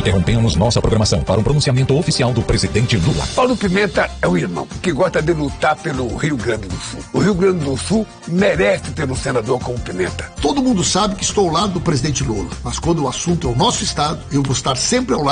Interrompemos nossa programação para um pronunciamento oficial do presidente Lula. Paulo Pimenta é um irmão que gosta de lutar pelo Rio Grande do Sul. O Rio Grande do Sul merece ter um senador como Pimenta. Todo mundo sabe que estou ao lado do presidente Lula, mas quando o assunto é o nosso estado, eu vou estar sempre ao lado